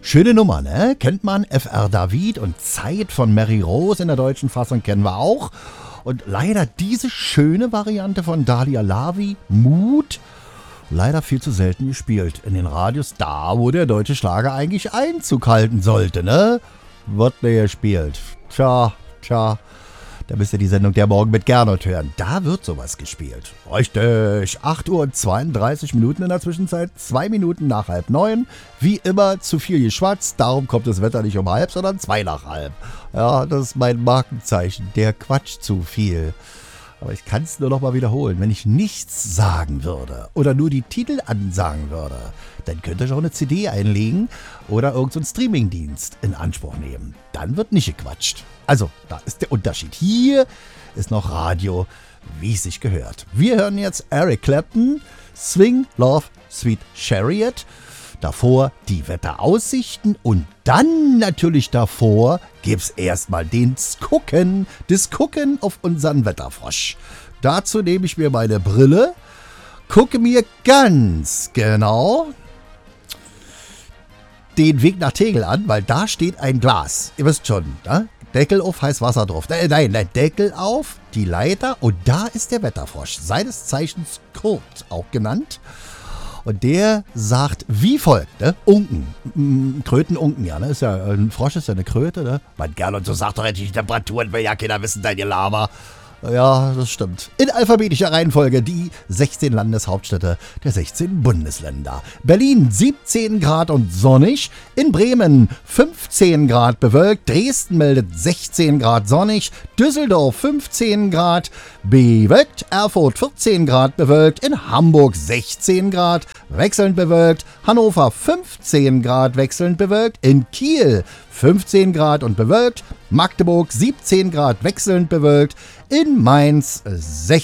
Schöne Nummer, ne? Kennt man. FR David und Zeit von Mary Rose in der deutschen Fassung kennen wir auch. Und leider diese schöne Variante von Dalia Lavi, Mut, leider viel zu selten gespielt. In den Radios, da wo der deutsche Schlager eigentlich Einzug halten sollte, ne? Wird nicht gespielt. Tja. Da müsst ihr die Sendung Der Morgen mit Gernot hören. Da wird sowas gespielt. Richtig. 8:32 Uhr in der Zwischenzeit. 2 Minuten nach 8:30. Wie immer zu viel geschwatzt. Darum kommt das Wetter nicht um halb, sondern 2 nach halb. Ja, das ist mein Markenzeichen. Der quatscht zu viel. Aber ich kann es nur noch mal wiederholen. Wenn ich nichts sagen würde oder nur die Titel ansagen würde, dann könnt ihr schon eine CD einlegen oder irgendeinen Streamingdienst in Anspruch nehmen. Dann wird nicht gequatscht. Also, da ist der Unterschied. Hier ist noch Radio, wie es sich gehört. Wir hören jetzt Eric Clapton, Swing, Love, Sweet Chariot. Davor die Wetteraussichten und dann natürlich davor gibt's erstmal das Gucken auf unseren Wetterfrosch. Dazu nehme ich mir meine Brille, gucke mir ganz genau den Weg nach Tegel an, weil da steht ein Glas. Ihr wisst schon, ne? Deckel auf, heiß Wasser drauf. Nein, Deckel auf, die Leiter und da ist der Wetterfrosch, seines Zeichens Kurt auch genannt. Und der sagt wie folgt, ne? Unken, Krötenunken, ja, ne? Ist ja, ein Frosch ist ja eine Kröte, ne? Mein Gernot, so sagt doch endlich die Temperaturen, will ja keiner wissen, dein Gelaber. Ja, das stimmt. In alphabetischer Reihenfolge die 16 Landeshauptstädte der 16 Bundesländer. Berlin 17 Grad und sonnig. In Bremen 15 Grad bewölkt. Dresden meldet 16 Grad sonnig. Düsseldorf 15 Grad bewölkt. Erfurt 14 Grad bewölkt. In Hamburg 16 Grad wechselnd bewölkt. Hannover 15 Grad wechselnd bewölkt. In Kiel 15 Grad und bewölkt. Magdeburg 17 Grad wechselnd bewölkt. In Mainz 16